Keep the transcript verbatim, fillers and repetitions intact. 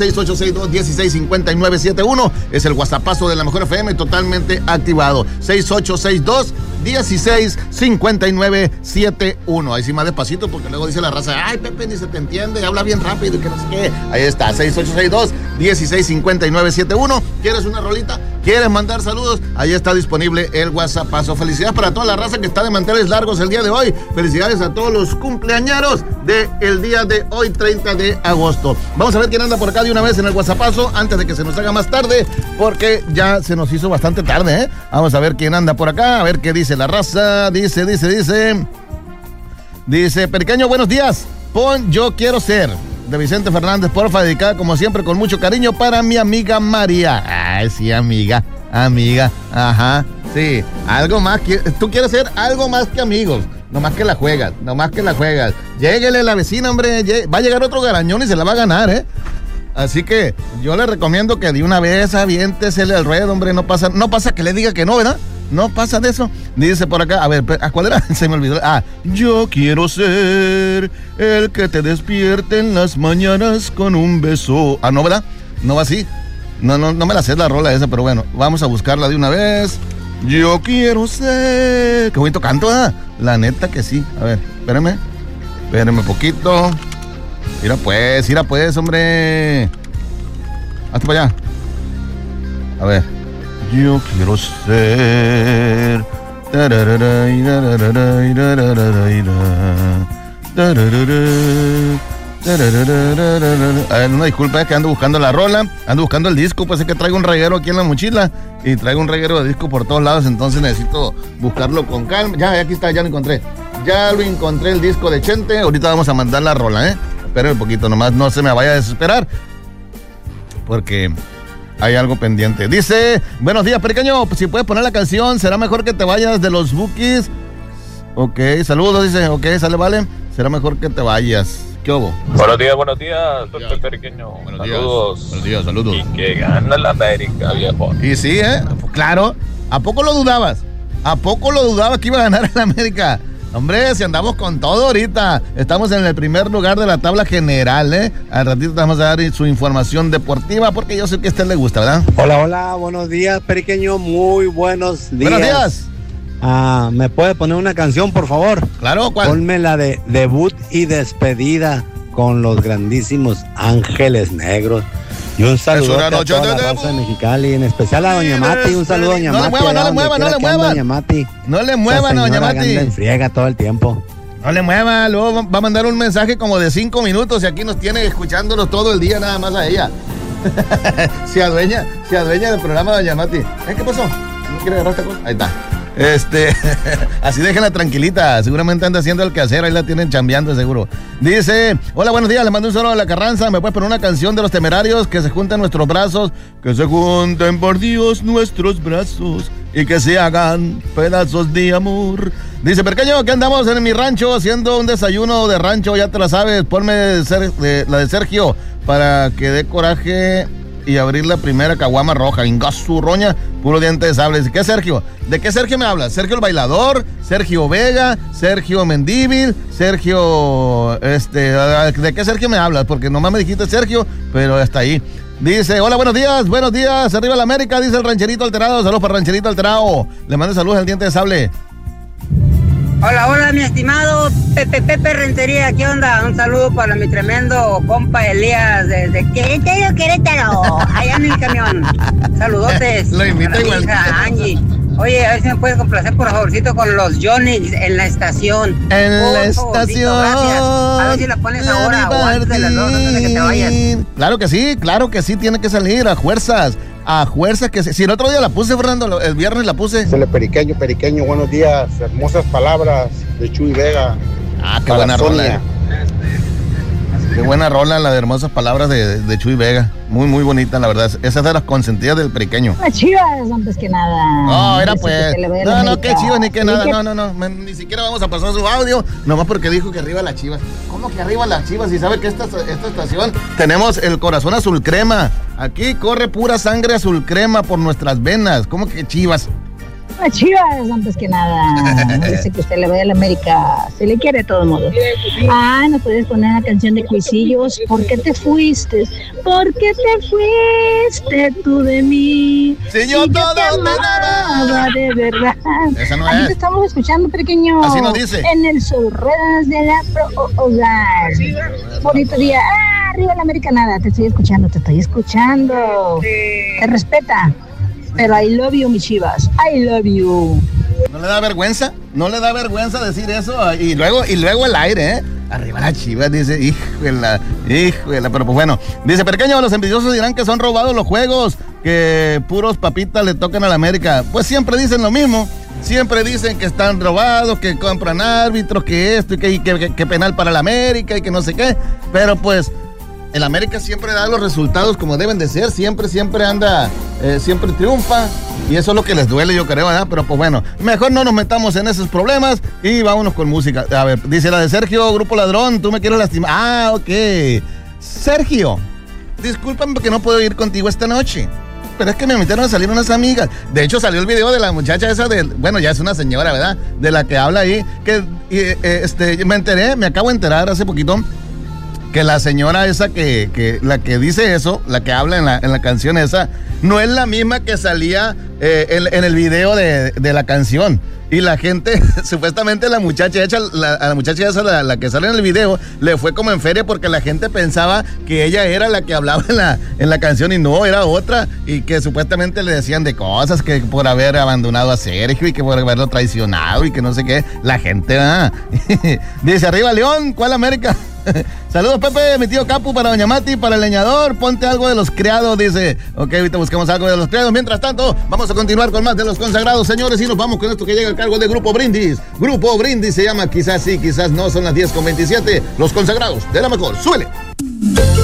seis ocho seis dos, uno seis cinco nueve siete uno es el WhatsAppazo de la Mejor F M, totalmente activado. seis ocho seis dos, uno seis cinco nueve siete uno. Ahí sí más despacito porque luego dice la raza, ay Pepe, ni se te entiende, habla bien rápido y que no sé qué. Ahí está, seis ocho seis dos, uno seis cinco nueve siete uno. ¿Quieres una rolita? ¿Quieres mandar saludos? Ahí está disponible el WhatsAppazo. Felicidades para toda la raza que está de manteles largos el día de hoy. Felicidades a todos los cumpleañeros del día de hoy, treinta de agosto. Vamos a ver quién anda por acá de una vez en el WhatsAppazo antes de que se nos haga más tarde, porque ya se nos hizo bastante tarde, ¿eh? Vamos a ver quién anda por acá, a ver qué dice la raza. Dice, dice, dice. Dice, Periqueño, buenos días. Pon Yo Quiero Ser, de Vicente Fernández, porfa, dedicada como siempre con mucho cariño para mi amiga María. Ay, sí, amiga, amiga, ajá, sí. Algo más, que, tú quieres ser algo más que amigos. No más que la juegas, no más que la juegas. Lléguele a la vecina, hombre. Llegue, va a llegar otro garañón y se la va a ganar, ¿eh? Así que yo le recomiendo que de una vez aviéntesele al ruedo, hombre. No pasa, no pasa que le diga que no, ¿verdad? No pasa de eso. Dice por acá, a ver, ¿a cuál era? Se me olvidó. Ah, yo quiero ser el que te despierte en las mañanas con un beso. Ah, ¿no, verdad? No va así. No, no, no me la sé la rola esa, pero bueno, vamos a buscarla de una vez. Yo quiero ser... Qué bonito canto, ¿eh? La neta que sí. A ver, espérame. Espérame poquito. Mira pues, mira pues, hombre. Hasta para allá. A ver. Yo quiero ser... A ver, una disculpa, es que ando buscando la rola, ando buscando el disco, pues es que traigo un reguero aquí en la mochila y traigo un reguero de disco por todos lados, entonces necesito buscarlo con calma. Ya, aquí está, ya lo encontré. Ya lo encontré el disco de Chente, ahorita vamos a mandar la rola, ¿eh? Esperen un poquito, nomás no se me vaya a desesperar, porque hay algo pendiente. Dice, buenos días, Periqueño, si puedes poner la canción, será mejor que te vayas de los Bukis. Ok, saludos, dice, ok, sale, vale, será mejor que te vayas. ¿Qué hubo? Buenos días, buenos días, Pepe Periqueño. Buenos saludos. Días. Buenos días, saludos. Y que gana la América, viejo. Y sí, ¿eh? Pues claro. ¿A poco lo dudabas? ¿A poco lo dudabas que iba a ganar la América? Hombre, si andamos con todo ahorita. Estamos en el primer lugar de la tabla general, ¿eh? Al ratito te vamos a dar su información deportiva porque yo sé que a usted le gusta, ¿verdad? Hola, hola, buenos días, Periqueño. Muy buenos días. Buenos días. Ah, ¿me puede poner una canción, por favor? Claro, ¿cuál? Ponme la de debut y despedida con los grandísimos Ángeles Negros. Y un saludo a toda la raza de Mexicali, en especial a Doña Mati. Un saludo a Doña Mati. No le mueva, no le mueva, no le mueva. Doña Mati. No le mueva, Doña Mati. Anda en friega todo el tiempo. No le mueva, luego va a mandar un mensaje como de cinco minutos y aquí nos tiene escuchándonos todo el día nada más a ella. se adueña, se adueña del programa Doña Mati. ¿Eh, ¿Qué pasó? ¿No quiere agarrar esta cosa? Ahí está. Este, así déjenla tranquilita, seguramente anda haciendo el quehacer, ahí la tienen chambeando seguro. Dice, hola, buenos días, le mando un saludo a la Carranza, ¿me puedes poner una canción de Los Temerarios? Que se junten nuestros brazos, que se junten por Dios nuestros brazos y que se hagan pedazos de amor. Dice, Periqueño, que andamos en mi rancho haciendo un desayuno de rancho, ya te la sabes, ponme de ser, de, la de Sergio para que dé coraje y abrir la primera caguama roja. Ingazurroña, puro diente de sable. ¿Qué Sergio? ¿De qué Sergio me hablas? ¿Sergio el bailador? ¿Sergio Vega? ¿Sergio Mendíbil? ¿Sergio, este, de qué Sergio me hablas? Porque nomás me dijiste Sergio, pero hasta ahí. Dice, hola, buenos días, buenos días, arriba la América, dice el rancherito alterado. Saludos para el rancherito alterado. Le mando saludos al diente de sable. Hola, hola, mi estimado Pepe Pepe Rentería, ¿qué onda? Un saludo para mi tremendo compa Elías desde Querétaro, Querétaro, allá en el camión. Saludotes. Lo invito igual. Angie. Oye, a ver si me puedes complacer por favorcito con los Johnny en la estación. En por la estación. Gracias. A ver si la pones ahora o antes de las dos, antes de que te vayas. Claro que sí, claro que sí, tiene que salir a fuerzas. A fuerzas que sí. Si el otro día la puse, Fernando, el viernes la puse. Sele Periqueño, Periqueño, buenos días. Hermosas palabras de Chuy Vega. Ah, qué buena rola. Qué buena rola la de hermosas palabras de, de Chuy Vega. Muy, muy bonita, la verdad. Esa es de las consentidas del Periqueño. Las Chivas, antes que nada. No, era pues. No, no, qué Chivas ni qué nada. No, no, no. Ni siquiera vamos a pasar su audio. Nomás porque dijo que arriba las Chivas. ¿Cómo que arriba las Chivas? Y sabe que esta, esta estación tenemos el corazón azul crema. Aquí corre pura sangre azul crema por nuestras venas. ¿Cómo que Chivas? A Chivas, antes que nada. No dice que usted le vaya a la América. Se le quiere de todos modos. Ah, ¿no puedes poner una canción de Cuisillos? ¿Por qué te fuiste? ¿Por qué te fuiste tú de mí? Si yo si todo te amaba de verdad. Esa no Aquí es. te estamos escuchando, pequeño. Así nos dice. En el Sur Ruedas de la Pro Hogar. Bonito día. Ah, arriba la América nada. Te estoy escuchando, te estoy escuchando. Te respeta. Pero I love you, mis Chivas. I love you. ¿No le da vergüenza? ¿No le da vergüenza decir eso? Y luego, y luego el aire, ¿eh? Arriba la Chivas, dice, híjole, híjole, pero pues bueno. Dice, pequeño, los envidiosos dirán que son robados los juegos, que puros papitas le tocan a la América. Pues siempre dicen lo mismo. Siempre dicen que están robados, que compran árbitros, que esto y que, y que, que, que penal para la América y que no sé qué. Pero pues el América siempre da los resultados como deben de ser, siempre, siempre anda, eh, siempre triunfa, y eso es lo que les duele, yo creo, ¿verdad? Pero pues bueno, mejor no nos metamos en esos problemas y vámonos con música. A ver, dice la de Sergio, Grupo Ladrón, tú me quieres lastimar. Ah, ok. Sergio, discúlpame porque no puedo ir contigo esta noche, pero es que me invitaron a salir unas amigas. De hecho, salió el video de la muchacha esa de, bueno, ya es una señora, ¿verdad? De la que habla ahí, que eh, este, me enteré, me acabo de enterar hace poquito, que la señora esa que, que la que dice eso, la que habla en la, en la canción esa, no es la misma que salía eh, en, en el video de, de la canción. Y la gente, supuestamente la muchacha hecha, la, a la muchacha esa, la, la que sale en el video, le fue como en feria porque la gente pensaba que ella era la que hablaba en la, en la canción y no, era otra. Y que supuestamente le decían de cosas, que por haber abandonado a Sergio y que por haberlo traicionado y que no sé qué. La gente, ah. Dice, arriba León, ¿cuál América? Saludos, Pepe, mi tío Capu, para Doña Mati, para el leñador. Ponte algo de los criados, dice. Ok, ahorita buscamos algo de los criados. Mientras tanto, vamos a continuar con más de los consagrados, señores, y nos vamos con esto que llega al cargo de Grupo Brindis. Grupo Brindis se llama Quizás sí, quizás no. Son las diez con veintisiete. Los consagrados de la mejor. ¡Suele!